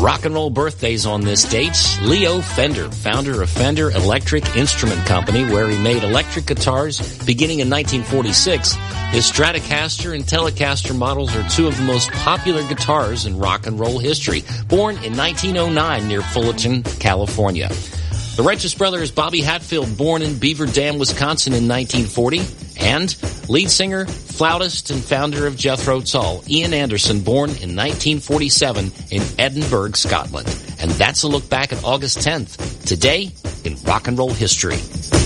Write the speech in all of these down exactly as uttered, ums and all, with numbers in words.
Rock and roll birthdays on this date. Leo Fender, founder of Fender Electric Instrument Company, where he made electric guitars beginning in nineteen forty-six. His Stratocaster and Telecaster models are two of the most popular guitars in rock and roll history. Born in nineteen oh nine near Fullerton, California. The Righteous Brothers, Bobby Hatfield, born in Beaver Dam, Wisconsin in nineteen forty. And lead singer, flautist, and founder of Jethro Tull, Ian Anderson, born in nineteen forty-seven in Edinburgh, Scotland. And that's a look back at August tenth, today in rock and roll history.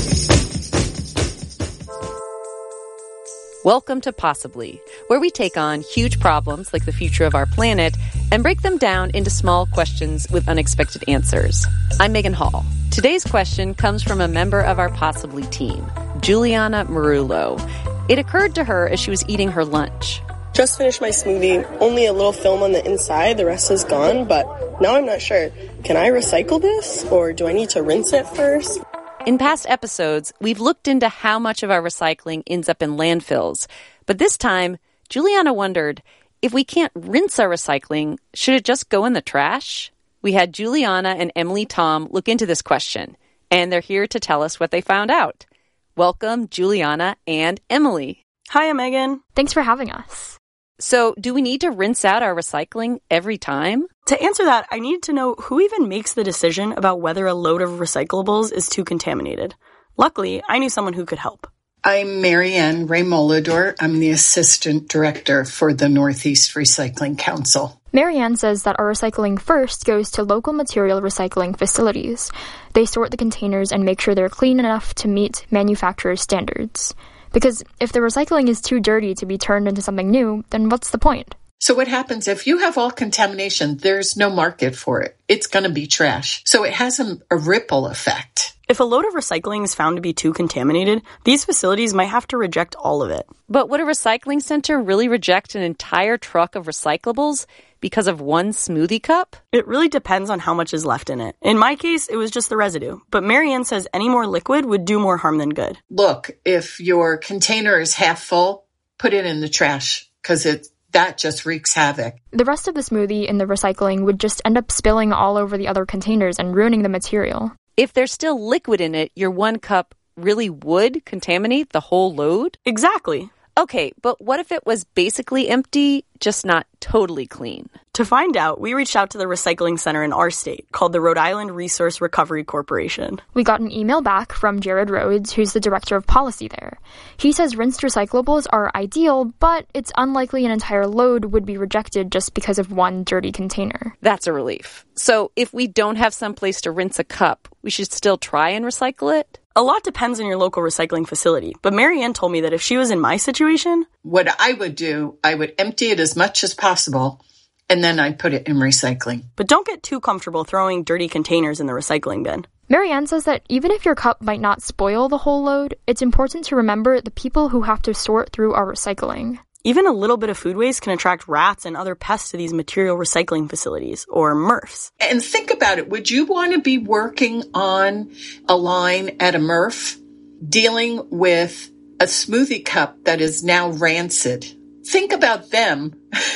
Welcome to Possibly, where we take on huge problems like the future of our planet and break them down into small questions with unexpected answers. I'm Megan Hall. Today's question comes from a member of our Possibly team, Juliana Marullo. It occurred to her as she was eating her lunch. Just finished my smoothie. Only a little film on the inside. The rest is gone, but now I'm not sure. Can I recycle this, or do I need to rinse it first? In past episodes, we've looked into how much of our recycling ends up in landfills. But this time, Juliana wondered, if we can't rinse our recycling, should it just go in the trash? We had Juliana and Emily Tom look into this question, and they're here to tell us what they found out. Welcome, Juliana and Emily. Hiya, Megan. Thanks for having us. So, do we need to rinse out our recycling every time? To answer that, I need to know who even makes the decision about whether a load of recyclables is too contaminated. Luckily, I knew someone who could help. I'm Marianne Ray-Molador. I'm the Assistant Director for the Northeast Recycling Council. Marianne says that our recycling first goes to local material recycling facilities. They sort the containers and make sure they're clean enough to meet manufacturer's standards. Because if the recycling is too dirty to be turned into something new, then what's the point? So what happens if you have all contamination, there's no market for it. It's going to be trash. So it has a, a ripple effect. If a load of recycling is found to be too contaminated, these facilities might have to reject all of it. But would a recycling center really reject an entire truck of recyclables because of one smoothie cup? It really depends on how much is left in it. In my case, it was just the residue. But Marianne says any more liquid would do more harm than good. Look, if your container is half full, put it in the trash, because it that just wreaks havoc. The rest of the smoothie in the recycling would just end up spilling all over the other containers and ruining the material. If there's still liquid in it, your one cup really would contaminate the whole load? Exactly. Okay, but what if it was basically empty, just not totally clean? To find out, we reached out to the recycling center in our state, called the Rhode Island Resource Recovery Corporation. We got an email back from Jared Rhodes, who's the director of policy there. He says rinsed recyclables are ideal, but it's unlikely an entire load would be rejected just because of one dirty container. That's a relief. So if we don't have someplace to rinse a cup, we should still try and recycle it? A lot depends on your local recycling facility, but Marianne told me that if she was in my situation... What I would do, I would empty it as much as possible, and then I'd put it in recycling. But don't get too comfortable throwing dirty containers in the recycling bin. Marianne says that even if your cup might not spoil the whole load, it's important to remember the people who have to sort through our recycling. Even a little bit of food waste can attract rats and other pests to these material recycling facilities, or M R Fs. And think about it. Would you want to be working on a line at a M R F dealing with a smoothie cup that is now rancid? Think about them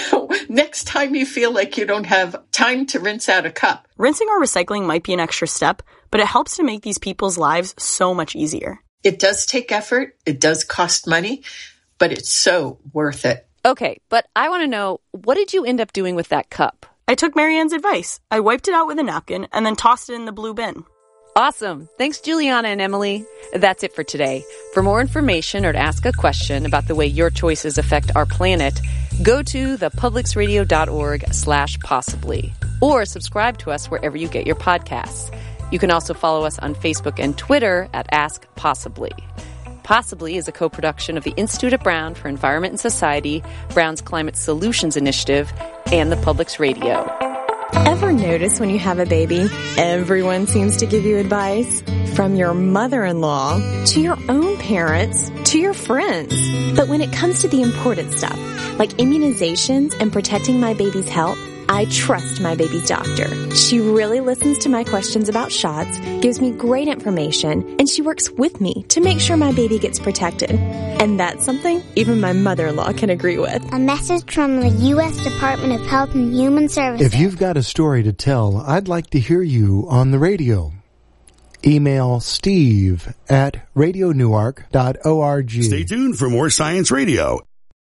next time you feel like you don't have time to rinse out a cup. Rinsing our recycling might be an extra step, but it helps to make these people's lives so much easier. It does take effort. It does cost money. But it's so worth it. Okay, but I want to know, what did you end up doing with that cup? I took Marianne's advice. I wiped it out with a napkin and then tossed it in the blue bin. Awesome. Thanks, Juliana and Emily. That's it for today. For more information or to ask a question about the way your choices affect our planet, go to thepublicsradio.org slash possibly or subscribe to us wherever you get your podcasts. You can also follow us on Facebook and Twitter at Ask Possibly. Possibly is a co-production of the Institute at Brown for Environment and Society, Brown's Climate Solutions Initiative, and the Public's Radio. Ever notice when you have a baby, everyone seems to give you advice? From your mother-in-law, to your own parents, to your friends. But when it comes to the important stuff, like immunizations and protecting my baby's health, I trust my baby's doctor. She really listens to my questions about shots, gives me great information, and she works with me to make sure my baby gets protected. And that's something even my mother-in-law can agree with. A message from the U S Department of Health and Human Services. If you've got a story to tell, I'd like to hear you on the radio. Email Steve at radio newark dot org. Stay tuned for more Science Radio.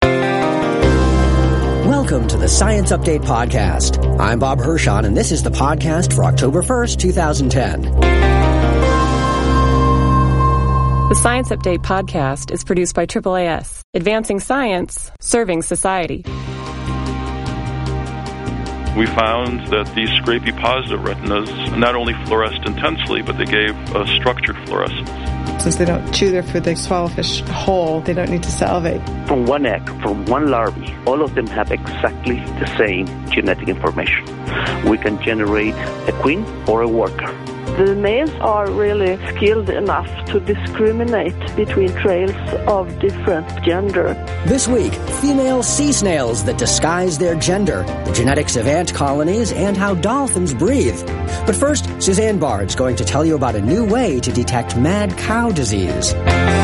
Welcome to the Science Update Podcast. I'm Bob Hershon, and this is the podcast for October first, twenty ten. The Science Update Podcast is produced by triple A S, advancing science, serving society. We found that these scrapie-positive retinas not only fluoresced intensely, but they gave a structured fluorescence. Since they don't chew their food, they swallow fish whole. They don't need to salivate. From one egg, from one larvae, all of them have exactly the same genetic information. We can generate a queen or a worker. The males are really skilled enough to discriminate between trails of different gender. This week, female sea snails that disguise their gender, the genetics of ant colonies, and how dolphins breathe. But first, Suzanne Bard's going to tell you about a new way to detect mad cow disease.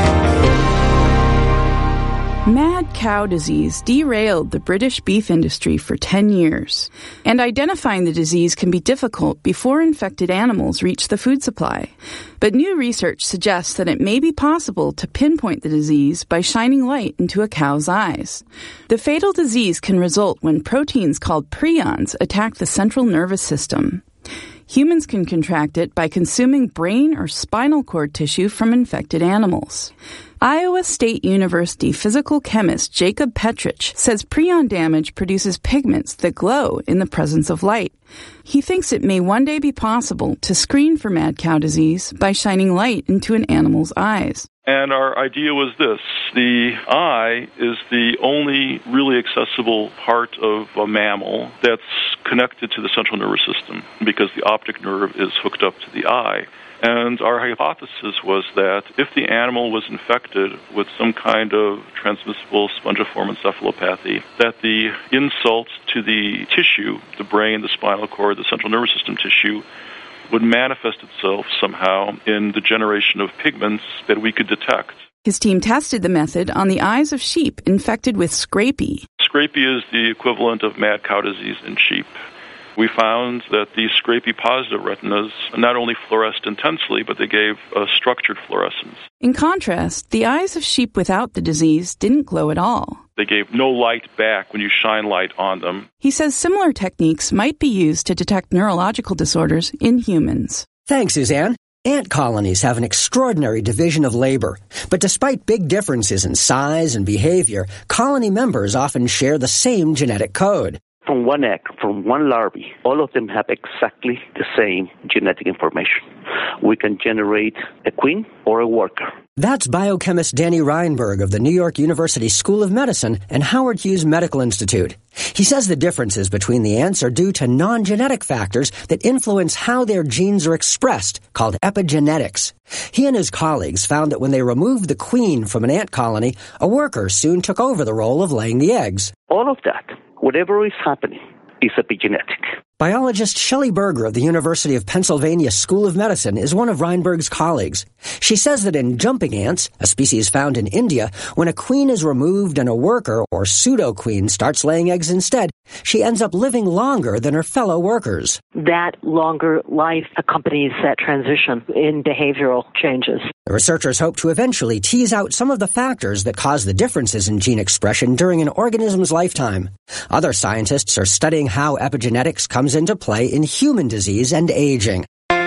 Mad cow disease derailed the British beef industry for ten years, and identifying the disease can be difficult before infected animals reach the food supply. But new research suggests that it may be possible to pinpoint the disease by shining light into a cow's eyes. The fatal disease can result when proteins called prions attack the central nervous system. Humans can contract it by consuming brain or spinal cord tissue from infected animals. Iowa State University physical chemist Jacob Petrich says prion damage produces pigments that glow in the presence of light. He thinks it may one day be possible to screen for mad cow disease by shining light into an animal's eyes. And our idea was this: the eye is the only really accessible part of a mammal that's connected to the central nervous system because the optic nerve is hooked up to the eye. And our hypothesis was that if the animal was infected with some kind of transmissible spongiform encephalopathy, that the insult to the tissue, the brain, the spinal cord, the central nervous system tissue, would manifest itself somehow in the generation of pigments that we could detect. His team tested the method on the eyes of sheep infected with scrapie. Scrapie is the equivalent of mad cow disease in sheep. We found that these scrapie-positive retinas not only fluoresced intensely, but they gave a structured fluorescence. In contrast, the eyes of sheep without the disease didn't glow at all. They gave no light back when you shine light on them. He says similar techniques might be used to detect neurological disorders in humans. Thanks, Suzanne. Ant colonies have an extraordinary division of labor, but despite big differences in size and behavior, colony members often share the same genetic code. From one egg, from one larvae, all of them have exactly the same genetic information. We can generate a queen or a worker. That's biochemist Danny Reinberg of the New York University School of Medicine and Howard Hughes Medical Institute. He says the differences between the ants are due to non-genetic factors that influence how their genes are expressed, called epigenetics. He and his colleagues found that when they removed the queen from an ant colony, a worker soon took over the role of laying the eggs. All of that, whatever is happening, is epigenetic. Biologist Shelley Berger of the University of Pennsylvania School of Medicine is one of Reinberg's colleagues. She says that in jumping ants, a species found in India, when a queen is removed and a worker, or pseudo-queen, starts laying eggs instead, she ends up living longer than her fellow workers. That longer life accompanies that transition in behavioral changes. The researchers hope to eventually tease out some of the factors that cause the differences in gene expression during an organism's lifetime. Other scientists are studying how epigenetics comes into play in human disease and aging.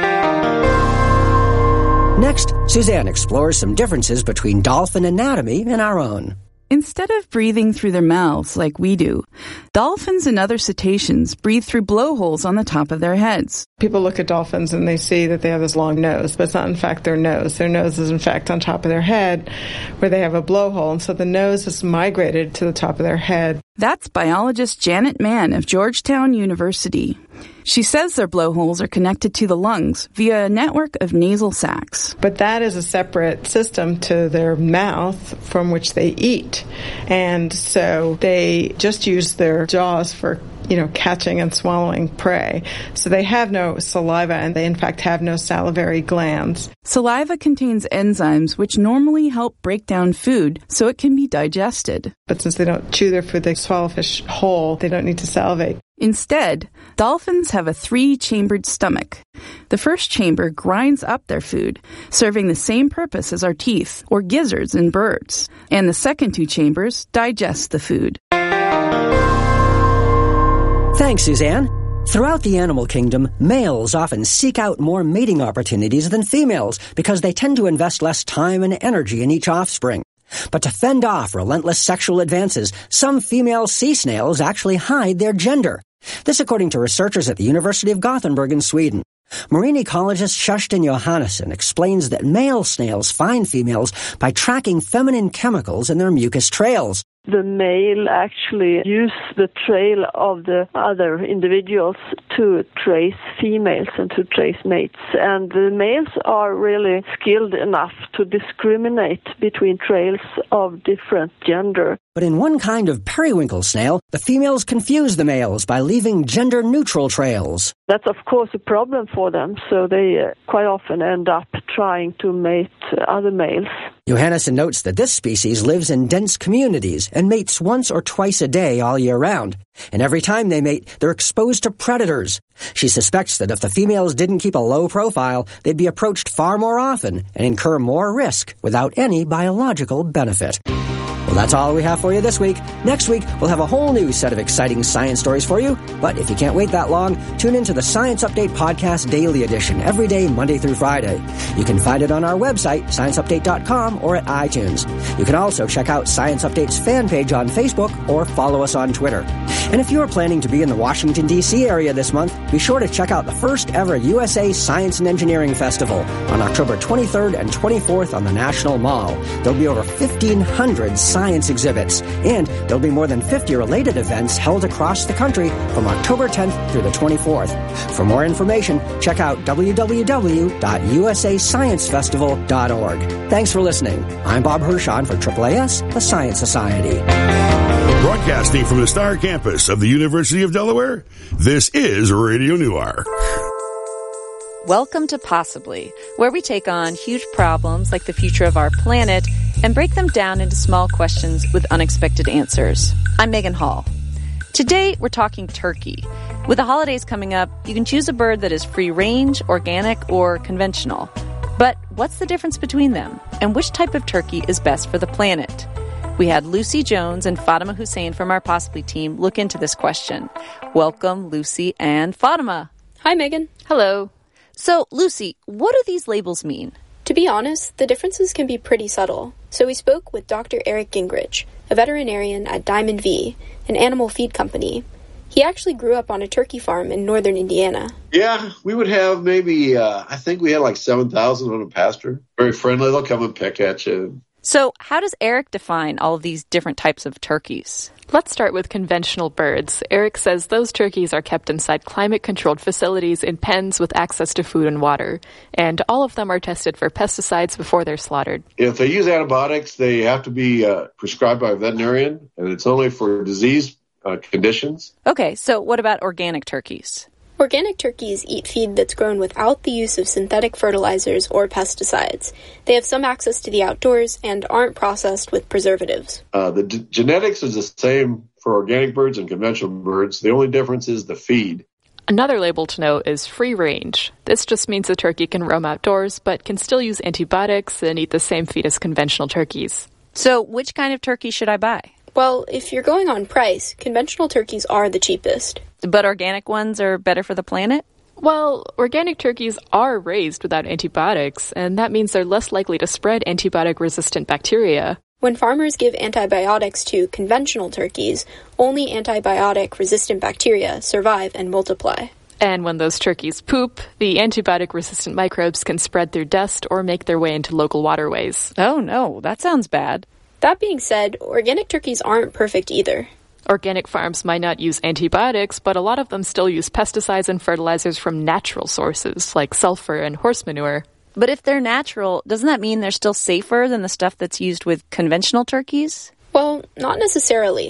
Next, Suzanne explores some differences between dolphin anatomy and our own. Instead of breathing through their mouths like we do, dolphins and other cetaceans breathe through blowholes on the top of their heads. People look at dolphins and they see that they have this long nose, but it's not in fact their nose. Their nose is in fact on top of their head where they have a blowhole, and so the nose is migrated to the top of their head. That's biologist Janet Mann of Georgetown University. She says their blowholes are connected to the lungs via a network of nasal sacs. But that is a separate system to their mouth from which they eat. And so they just use their jaws for you know, catching and swallowing prey. So they have no saliva, and they in fact have no salivary glands. Saliva contains enzymes which normally help break down food so it can be digested. But since they don't chew their food, they swallow fish whole. They don't need to salivate. Instead, dolphins have a three-chambered stomach. The first chamber grinds up their food, serving the same purpose as our teeth or gizzards in birds. And the second two chambers digest the food. Thanks, Suzanne. Throughout the animal kingdom, males often seek out more mating opportunities than females because they tend to invest less time and energy in each offspring. But to fend off relentless sexual advances, some female sea snails actually hide their gender. This according to researchers at the University of Gothenburg in Sweden. Marine ecologist Kerstin Johannesson explains that male snails find females by tracking feminine chemicals in their mucus trails. The male actually use the trail of the other individuals to trace females and to trace mates. And the males are really skilled enough to discriminate between trails of different gender. But in one kind of periwinkle snail, the females confuse the males by leaving gender-neutral trails. That's, of course, a problem for them, so they uh, quite often end up trying to mate other males. Johannesson notes that this species lives in dense communities and mates once or twice a day all year round. And every time they mate, they're exposed to predators. She suspects that if the females didn't keep a low profile, they'd be approached far more often and incur more risk without any biological benefit. Well, that's all we have for you this week. Next week, we'll have a whole new set of exciting science stories for you. But if you can't wait that long, tune into the Science Update Podcast Daily Edition every day, Monday through Friday. You can find it on our website, science update dot com, or at iTunes. You can also check out Science Update's fan page on Facebook or follow us on Twitter. And if you're planning to be in the Washington, D C area this month, be sure to check out the first ever U S A Science and Engineering Festival on October twenty-third and twenty-fourth on the National Mall. There'll be over fifteen hundred science exhibits, and there'll be more than fifty related events held across the country from October tenth through the twenty-fourth. For more information, check out w w w dot u s a science festival dot org. Thanks for listening. I'm Bob Hirschon for triple A S, the Science Society. Broadcasting from the Star Campus of the University of Delaware, this is Radio Newark. Welcome to Possibly, where we take on huge problems like the future of our planet and break them down into small questions with unexpected answers. I'm Megan Hall. Today, we're talking turkey. With the holidays coming up, you can choose a bird that is free-range, organic, or conventional. But what's the difference between them? And which type of turkey is best for the planet? We had Lucy Jones and Fatima Hussein from our Possibly team look into this question. Welcome, Lucy and Fatima. Hi, Megan. Hello. So, Lucy, what do these labels mean? To be honest, the differences can be pretty subtle. So we spoke with Doctor Eric Gingrich, a veterinarian at Diamond V, an animal feed company. He actually grew up on a turkey farm in northern Indiana. Yeah, we would have maybe, uh, I think we had like seven thousand on a pasture. Very friendly. They'll come and peck at you. So how does Eric define all of these different types of turkeys? Let's start with conventional birds. Eric says those turkeys are kept inside climate-controlled facilities in pens with access to food and water, and all of them are tested for pesticides before they're slaughtered. If they use antibiotics, they have to be uh, prescribed by a veterinarian, and it's only for disease uh, conditions. Okay, so what about organic turkeys? Organic turkeys eat feed that's grown without the use of synthetic fertilizers or pesticides. They have some access to the outdoors and aren't processed with preservatives. Uh, the d- genetics is the same for organic birds and conventional birds. The only difference is the feed. Another label to note is free range. This just means the turkey can roam outdoors, but can still use antibiotics and eat the same feed as conventional turkeys. So which kind of turkey should I buy? Well, if you're going on price, conventional turkeys are the cheapest. But organic ones are better for the planet? Well, organic turkeys are raised without antibiotics, and that means they're less likely to spread antibiotic-resistant bacteria. When farmers give antibiotics to conventional turkeys, only antibiotic-resistant bacteria survive and multiply. And when those turkeys poop, the antibiotic-resistant microbes can spread through dust or make their way into local waterways. Oh no, that sounds bad. That being said, organic turkeys aren't perfect either. Organic farms might not use antibiotics, but a lot of them still use pesticides and fertilizers from natural sources, like sulfur and horse manure. But if they're natural, doesn't that mean they're still safer than the stuff that's used with conventional turkeys? Well, not necessarily.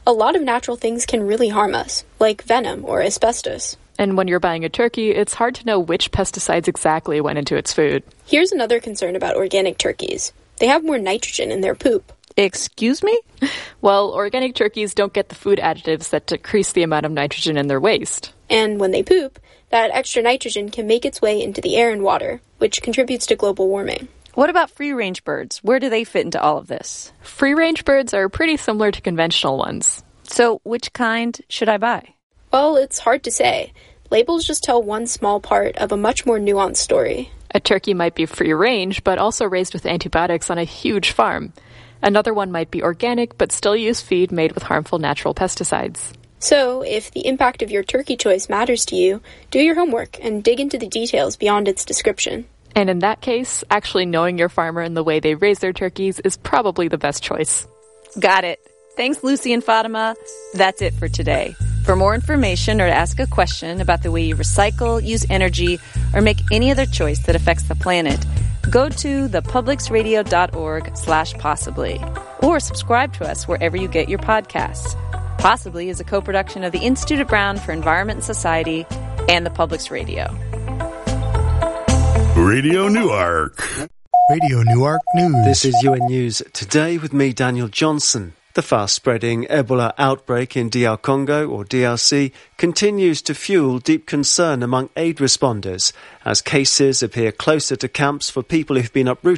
a lot of natural things can really harm us, like venom or asbestos. And when you're buying a turkey, it's hard to know which pesticides exactly went into its food. Here's another concern about organic turkeys. They have more nitrogen in their poop. Excuse me? Well, organic turkeys don't get the food additives that decrease the amount of nitrogen in their waste. And when they poop, that extra nitrogen can make its way into the air and water, which contributes to global warming. What about free-range birds? Where do they fit into all of this? Free-range birds are pretty similar to conventional ones. So which kind should I buy? Well, it's hard to say. Labels just tell one small part of a much more nuanced story. A turkey might be free-range, but also raised with antibiotics on a huge farm. Another one might be organic, but still use feed made with harmful natural pesticides. So, if the impact of your turkey choice matters to you, do your homework and dig into the details beyond its description. And in that case, actually knowing your farmer and the way they raise their turkeys is probably the best choice. Got it. Thanks, Lucy and Fatima. That's it for today. For more information or to ask a question about the way you recycle, use energy, or make any other choice that affects the planet, go to thepublicsradio.org slash possibly, or subscribe to us wherever you get your podcasts. Possibly is a co-production of the Institute of Brown for Environment and Society and the Publics Radio. Radio Newark. Radio Newark News. This is U N News Today with me, Daniel Johnson. The fast-spreading Ebola outbreak in D R Congo, or D R C, continues to fuel deep concern among aid responders as cases appear closer to camps for people who've been uprooted